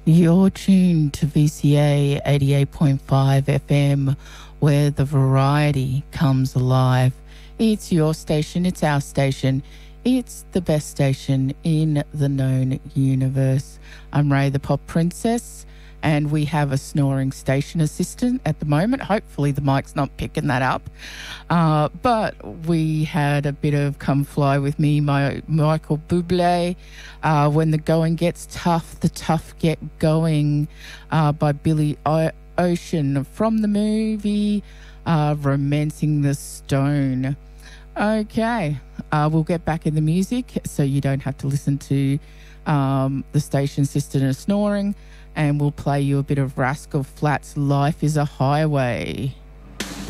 You're tuned to VCA 88.5 FM, where the variety comes alive. It's your station, it's our station, it's the best station in the known universe. I'm Ray, the Pop Princess, and we have a snoring station assistant at the moment. Hopefully the mic's not picking that up. But we had a bit of Come Fly With Me, my Michael Bublé, When the Going Gets Tough, the Tough Get Going, by Billy Ocean from the movie Romancing the Stone. Okay, we'll get back in the music so you don't have to listen to the station assistant snoring, and we'll play you a bit of Rascal Flatts' Life is a Highway.